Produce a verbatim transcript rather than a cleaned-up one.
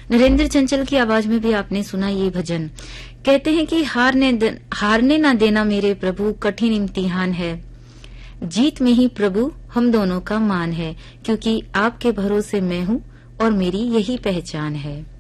नरेंद्र चंचल की आवाज में भी आपने सुना ये भजन। कहते हैं कि हारने द, हारने ना देना मेरे प्रभु, कठिन इम्तिहान है। जीत में ही प्रभु हम दोनों का मान है, क्योंकि आपके भरोसे मैं हूँ और मेरी यही पहचान है।